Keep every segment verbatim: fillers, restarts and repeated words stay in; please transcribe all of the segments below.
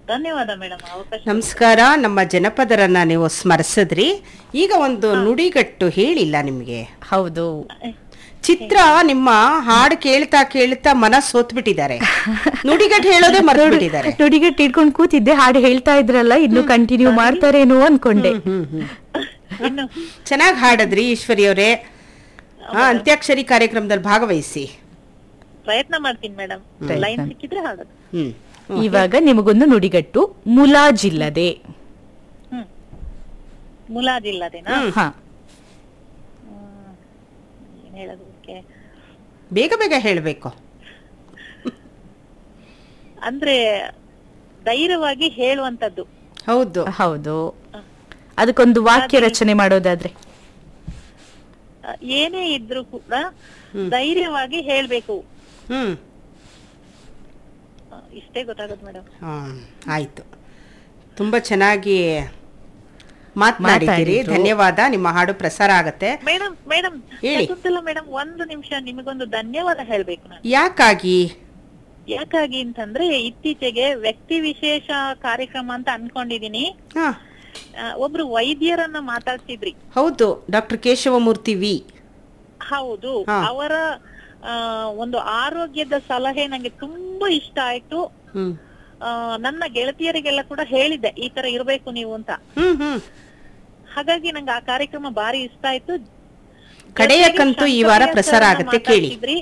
ಧನ್ಯವಾದ ಮೇಡಮ್ ಅವಕಾಶ. ನಮಸ್ಕಾರ. ನಮ್ಮ ಜನಪದರನ್ನ ನೀವು ಸ್ಮರಿಸಿದ್ರಿ. ಈಗ ಒಂದು ನುಡಿಗಟ್ಟು ಹೇಳಿಲ್ಲ ನಿಮಗೆ. ಹೌದು, ಚಿತ್ರ ನಿಮ್ಮ ಹಾಡು ಕೇಳ್ತಾ ಕೇಳ್ತಾ ಮನಸ್ಸು ಸೋತ್ಬಿಟ್ಟಿದ್ದಾರೆ. ನುಡಿಗಟ್ಟು ಹೇಳೋದೇ ಮರ್ತು ಬಿಟ್ಟಿದ್ದಾರೆ. ನುಡಿಗಟ್ಟು ಇಟ್ಕೊಂಡು ಕೂತಿದ್ದೆ, ಹಾಡು ಹೇಳ್ತಾ ಇದ್ರಲ್ಲ, ಇನ್ನು ಕಂಟಿನ್ಯೂ ಮಾಡ್ತಾರೇನೋ ಅನ್ಕೊಂಡೆ. ಚೆನ್ನಾಗಿ ಹಾಡದ್ರಿ ಈಶ್ವರಿ ಅವರೇ. ಅಂತ್ಯಾಕ್ಷರಿ ಕಾರ್ಯಕ್ರಮದಲ್ಲಿ ಭಾಗವಹಿಸಿ. ಪ್ರಯತ್ನ ಮಾಡ್ತೀನಿ ಮೇಡಮ್, ಲೈನ್ ಸಿಕ್ಕಿದ್ರೆ ಹಾಡೋದು. ಹ್ಮ್ ಇವಾಗ ನಿಮಗೊಂದು ನುಡಿಗಟ್ಟು, ಮುಲಾಜಿಲ್ಲದೆ. ಹ್ಮ್ ಮುಲಾಜಿಲ್ಲದೇನಾ? ಹಾ, ಏನ್ ಹೇಳೋದಕ್ಕೆ, ಬೇಗ ಬೇಗ ಹೇಳಬೇಕು. ಅಂದ್ರೆ ಧೈರ್ಯವಾಗಿ ಹೇಳುವಂತದ್ದು. ಹೌದು ಹೌದು. ಅದಕ್ಕೊಂದು ವಾಕ್ಯ ರಚನೆ ಮಾಡೋದಾದ್ರೆ? ಆ, ಏನೇ ಇದ್ರೂ ಕೂಡ ಧೈರ್ಯವಾಗಿ ಹೇಳ್ಬೇಕು. ಹ್ಮ್ ಆ, ಇಷ್ಟೇ ಗೊತ್ತಾಗೋದು ಮೇಡಮ್. ಹ್ಮ್ ಆಯ್ತು. ತುಂಬಾ ಚೆನ್ನಾಗಿ ಮಾತನಾಡಿದ್ದೀರಿ. ಮಾತಾಡಿದ್ರು. ಧನ್ಯವಾದ. ನಿಮ್ಮ ಹಾಡು ಪ್ರಸಾರ ಆಗತ್ತೆ. ಮೇಡಮ್ ಮೇಡಮ್ ಹೇಳಿ. ಶಕುಂತಲಾ ಮೇಡಮ್, ಒಂದು ನಿಮಿಷ ನಿಮಗೊಂದು ಧನ್ಯವಾದ ಹೇಳ್ಬೇಕು ನಾನು. ಯಾಕಾಗಿ? ಯಾಕಾಗಿ ಅಂತಂದ್ರೆ ಇತ್ತೀಚೆಗೆ ವ್ಯಕ್ತಿ ವಿಶೇಷ ಕಾರ್ಯಕ್ರಮ ಅಂತ ಅನ್ಕೊಂಡಿದೀನಿ. ಹಾ ಆ, ಒಬ್ರು ವೈದ್ಯರನ್ನ ಮಾತಾಡ್ತಿದ್ರಿ. ಹೌದು, ಡಾಕ್ಟರ್ ಕೇಶವಮೂರ್ತಿ ವಿ. ಹೌದು, ಹಾ. ಅವರ ಆ, ಒಂದು ಆರೋಗ್ಯದ ಸಲಹೆ ನಂಗೆ ತುಂಬಾ ಇಷ್ಟ ಆಯ್ತು. ಹ್ಮ್ ಆ, ನನ್ನ ಗೆಳತಿಯರಿಗೆಲ್ಲ ಕೂಡ ಹೇಳಿದ್ದೆ ಈ ತರ ಇರ್ಬೇಕು ನೀವು ಅಂತ. ಹ್ಮ್ ಹ್ಮ್ ಹಾಗಾಗಿ ನಂಗೆ ಆ ಕಾರ್ಯಕ್ರಮ ಬಾರಿ ಇಷ್ಟ ಆಯ್ತು. ಕಡೆಯ ಕಂತು ಈ ವಾರ ಶಂಕರಯ್ಯ ಪ್ರಸಾರ ಸರ್ನ ಆಗತ್ತೆ, ಕೇಳಿ. ಮಾತಾಡ್ತಿದ್ರಿ.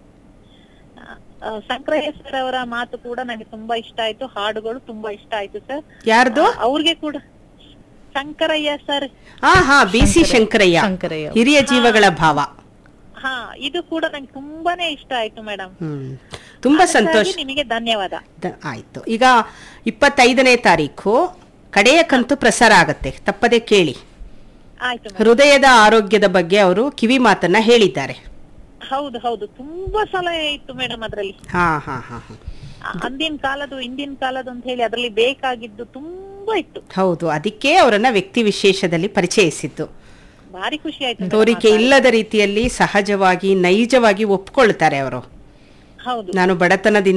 ಆ, ಶಂಕರಯ್ಯ ಸರ್ ಅವರ ಮಾತು ಕೂಡ ನಂಗೆ ತುಂಬಾ ಇಷ್ಟ ಆಯ್ತು. ಹಾಡುಗಳು ತುಂಬಾ ಇಷ್ಟ ಆಯ್ತು ಸರ್. ಯಾರ್ದು? ಅವ್ರಿಗೆ ಕೂಡ ಶಂಕರಯ್ಯ ಸರ್. ಹಾ ಹಾ ಬಿ ಸಿ ಶಂಕರಯ್ಯ, ಶಂಕರಯ್ಯ. ಹಿರಿಯ ಜೀವಗಳ ಭಾವ. ಹಾ, ಇದು ಕೂಡ ನಂಗೆ ತುಂಬಾನೇ ಇಷ್ಟ ಆಯ್ತು ಮೇಡಮ್. ಹ್ಮ್ ತುಂಬಾ ಸಂತೋಷ. ನಿಮಗೆ ಧನ್ಯವಾದ. ದ- ಆಯ್ತು. ಈಗ ಇಪ್ಪತ್ತೈದನೇ ತಾರೀಕು ಕಡೆಯ ಕಂತು ಪ್ರಸಾರ ಆಗತ್ತೆ, ತಪ್ಪದೆ ಕೇಳಿ. ಆಯ್ತು ಮೇಡಮ್. ಹೃದಯದ ಆರೋಗ್ಯದ ಬಗ್ಗೆ ಅವರು ಕಿವಿ ಮಾತನ್ನ ಹೇಳಿದ್ದಾರೆ. ಹೌದು ಹೌದು, ತುಂಬಾ ಸಲಹೆ ಇತ್ತು ಮೇಡಮ್ ಅದ್ರಲ್ಲಿ. ಹಾ ಹಾ ಹಾ ಹಾ ಆ, ಅಂದಿನ ಕಾಲದ್ದು ಇಂದಿನ ಕಾಲದ್ದು ಅಂತ ಹೇಳಿ ಅದ್ರಲ್ಲಿ ಬೇಕಾಗಿದ್ದು ತುಂಬಾ ಇತ್ತು. ಹೌದು, ಅದಕ್ಕೆ ಅವರನ್ನ ವ್ಯಕ್ತಿ ವಿಶೇಷದಲ್ಲಿ ಪರಿಚಯಿಸಿದ್ದು. ಭಾರಿ ಖುಷಿ ಆಯ್ತು madam ತೋರಿಕೆ ಮಾತಾಡಿ. ಇಲ್ಲದ ರೀತಿಯಲ್ಲಿ ಸಹಜವಾಗಿ ನೈಜವಾಗಿ ಒಪ್ಕೊಳ್ತಾರೆ ಅವರು. ಹೌದು. ನಾನು ಬಡತನದಿಂದ